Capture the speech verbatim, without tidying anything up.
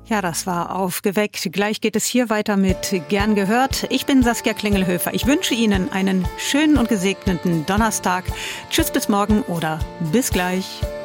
Ja, das war aufgeweckt. Gleich geht es hier weiter mit Gern gehört. Ich bin Saskia Klingelhöfer. Ich wünsche Ihnen einen schönen und gesegneten Donnerstag. Tschüss bis morgen oder bis gleich.